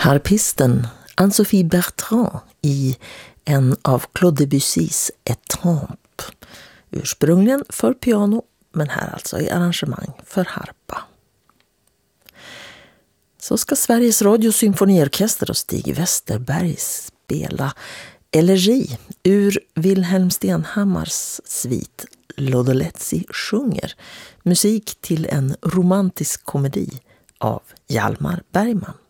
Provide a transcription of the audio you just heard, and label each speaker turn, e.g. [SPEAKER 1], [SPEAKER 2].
[SPEAKER 1] Harpisten Anne-Sophie Bertrand i en av Claude Debussys Étrampe. Ursprungligen för piano, men här alltså i arrangemang för harpa. Så ska Sveriges Radios symfoniorkester och Stig Westerberg spela elegi ur Wilhelm Stenhammars svit Lodolezzi sjunger, musik till en romantisk komedi av Hjalmar Bergman.